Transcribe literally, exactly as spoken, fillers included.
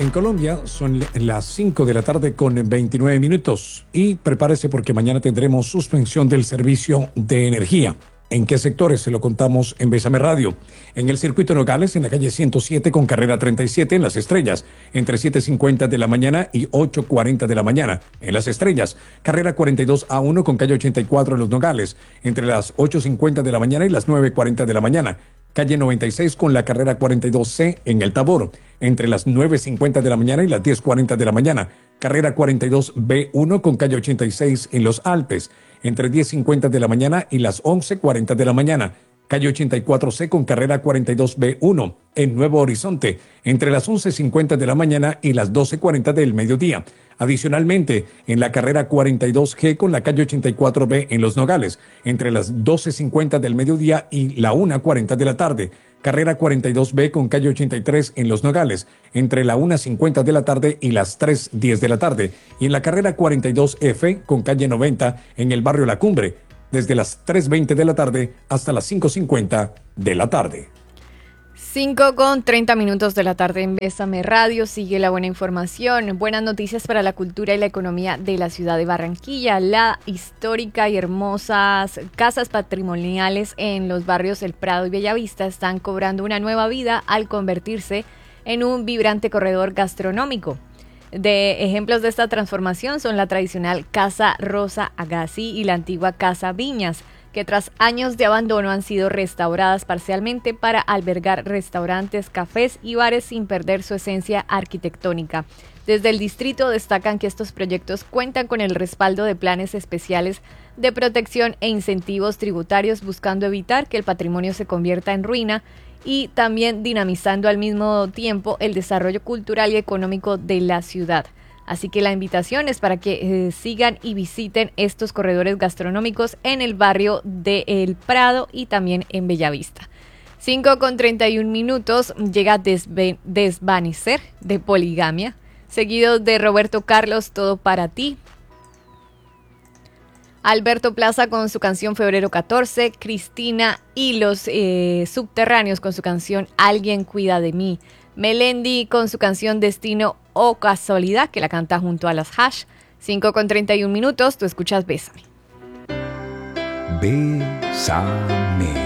En Colombia son las cinco de la tarde con veintinueve minutos y prepárese porque mañana tendremos suspensión del servicio de energía. ¿En qué sectores? Se lo contamos en Bésame Radio. En el circuito Nogales, en la calle ciento siete con carrera treinta y siete en Las Estrellas, entre siete cincuenta de la mañana y ocho cuarenta de la mañana. En Las Estrellas, carrera cuarenta y dos A uno con calle ochenta y cuatro en Los Nogales, entre las ocho cincuenta de la mañana y las nueve cuarenta de la mañana. Calle noventa y seis con la carrera cuarenta y dos C en El Tabor, entre las nueve cincuenta de la mañana y las diez cuarenta de la mañana. Carrera cuarenta y dos B uno con calle ochenta y seis en Los Alpes, entre diez cincuenta de la mañana y las once cuarenta de la mañana. Calle ochenta y cuatro C con carrera cuarenta y dos B uno en Nuevo Horizonte, entre las once cincuenta de la mañana y las doce cuarenta del mediodía. Adicionalmente, en la carrera cuarenta y dos G con la calle ochenta y cuatro B en Los Nogales, entre las doce cincuenta del mediodía y la una cuarenta de la tarde. Carrera cuarenta y dos B con calle ochenta y tres en Los Nogales, entre la una cincuenta de la tarde y las tres diez de la tarde. Y en la carrera cuarenta y dos F con calle noventa en el barrio La Cumbre, desde las tres veinte de la tarde hasta las cinco cincuenta de la tarde. cinco con treinta minutos de la tarde en Bésame Radio. Sigue la buena información. Buenas noticias para la cultura y la economía de la ciudad de Barranquilla. La histórica y hermosas casas patrimoniales en los barrios El Prado y Bellavista están cobrando una nueva vida al convertirse en un vibrante corredor gastronómico. De ejemplos de esta transformación son la tradicional Casa Rosa Agassi y la antigua Casa Viñas, que tras años de abandono han sido restauradas parcialmente para albergar restaurantes, cafés y bares sin perder su esencia arquitectónica. Desde el distrito destacan que estos proyectos cuentan con el respaldo de planes especiales de protección e incentivos tributarios, buscando evitar que el patrimonio se convierta en ruina y también dinamizando al mismo tiempo el desarrollo cultural y económico de la ciudad. Así que la invitación es para que eh, sigan y visiten estos corredores gastronómicos en el barrio de El Prado y también en Bellavista. cinco con treinta y un minutos llega Desve- Desvanecer de Poligamia, seguido de Roberto Carlos, Todo para ti. Alberto Plaza con su canción Febrero catorce, Cristina y los eh, Subterráneos con su canción Alguien cuida de mí, Melendi con su canción Destino o Casualidad, que la canta junto a las Hash. cinco con treinta y un minutos, tú escuchas Bésame. Bésame.